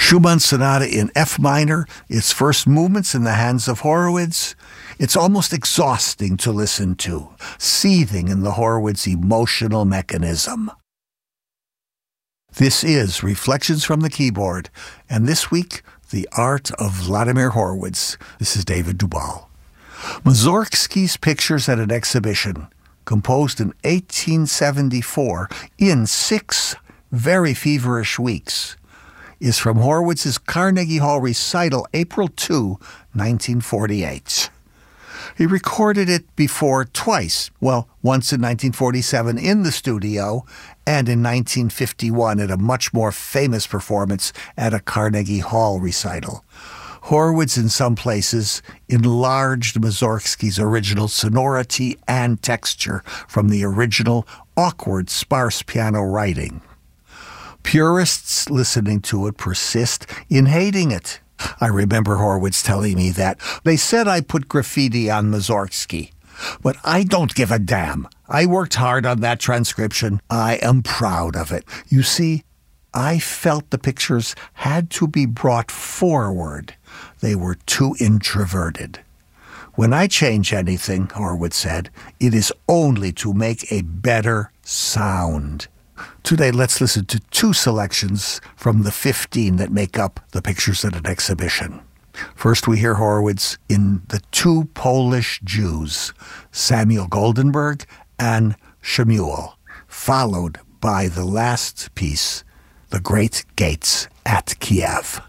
Schumann's Sonata in F minor, its first movements in the hands of Horowitz. It's almost exhausting to listen to, seething in the Horowitz emotional mechanism. This is Reflections from the Keyboard, and this week, The Art of Vladimir Horowitz. This is David Dubal. Mussorgsky's Pictures at an Exhibition, composed in 1874 in 6 very feverish weeks, is from Horowitz's Carnegie Hall recital, April 2, 1948. He recorded it before twice, once in 1947 in the studio and in 1951 at a much more famous performance at a Carnegie Hall recital. Horowitz, in some places, enlarged Mussorgsky's original sonority and texture from the original awkward, sparse piano writing. Purists listening to it persist in hating it. I remember Horowitz telling me that they said I put graffiti on Mussorgsky, but I don't give a damn. I worked hard on that transcription. I am proud of it. You see, I felt the pictures had to be brought forward. They were too introverted. When I change anything, Horowitz said, it is only to make a better sound. Today, let's listen to 2 selections from the 15 that make up the Pictures at an Exhibition. First, we hear Horowitz in The 2 Polish Jews, Samuel Goldenberg and Shemuel, followed by the last piece, The Great Gates at Kiev.